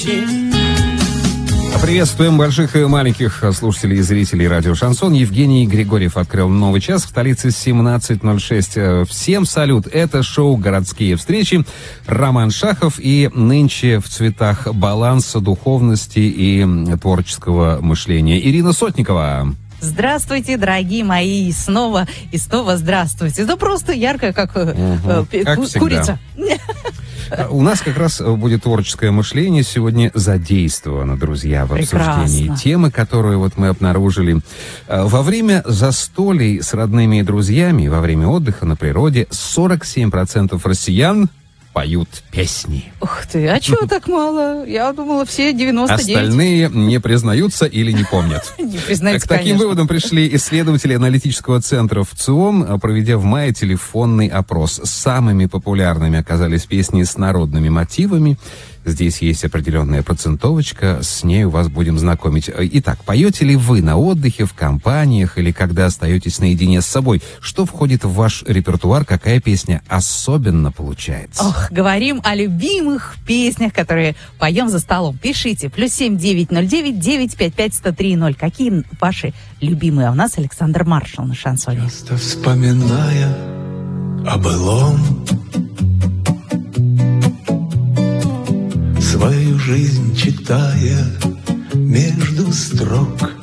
Приветствуем больших и маленьких слушателей и зрителей радио «Шансон». Евгений Григорьев открыл новый час в столице 17:06. Всем салют. Это шоу «Городские встречи». Роман Шахов и нынче в цветах баланса, духовности и творческого мышления Ирина Сотникова. Здравствуйте, дорогие мои, и снова здравствуйте. Да просто яркая, как курица. У нас как раз будет творческое мышление сегодня задействовано, друзья, в обсуждении темы, которую вот мы обнаружили. Во время застолий с родными и друзьями, во время отдыха на природе 47% россиян поют песни. Ух ты, а чего так мало? Я думала, все 99. Остальные не признаются или не помнят. Не признаются, к таким выводам пришли исследователи аналитического центра ВЦИОМ, проведя в мае телефонный опрос. Самыми популярными оказались песни с народными мотивами. Здесь есть определенная процентовочка, с ней вас будем знакомить. Итак, поете ли вы на отдыхе, в компаниях или когда остаетесь наедине с собой? Что входит в ваш репертуар, какая песня особенно получается? Ох, говорим о любимых песнях, которые поем за столом. Пишите, +7 909 955 1030. Какие ваши любимые? А у нас Александр Маршал на шансоне. Часто вспоминая о былом, свою жизнь читая между строк,